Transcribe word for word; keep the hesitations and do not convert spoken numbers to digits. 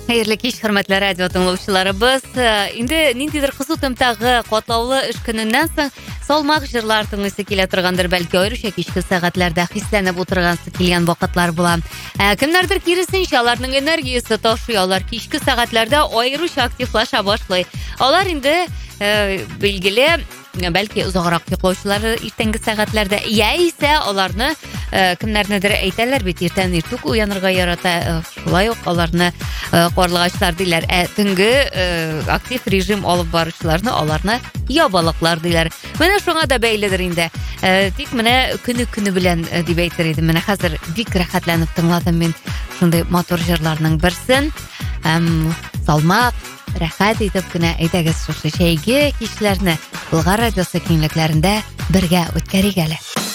Хәерле кич, хөрмәтле радио тыңлаучыларыбыз. Инде ниндидер кызу тымтагы катлаулы эш көненнән соң салмак җырлар тыңлыйсы килә торгандыр, бәлки аеруча кичке сәгатьләрдә хисләнеп утыргысы килгән вакытлар була. Кемнәрдер киресенчә аларның энергиясе ташый, алар кичке сәгатьләрдә аеруча активлаша башлый. Алар инде билгеле, бәлки узаграк йоклаучылар иртәнге сәгатьләрдә яисә аларны кемнәрнедер әйтәләр бит, иртән иртүк уянырга ярата, шулай ук аларны карлыгачлар диләр. Ә төнге актив режим алып баручыларны аларны ябалыклар диләр. Менә шуңа да бәйледер инде. Тик менә көне-көне белән дип әйтер идем. Менә хәзер бик рәхәтләнеп тыңладым мин шундый матур җырларның берсен. Һәм салмак, рәхәт итеп кенә әйтәгез шушы шәйге кичләрне Болгар радиосы киңлекләрендә бергә үткәрик әле.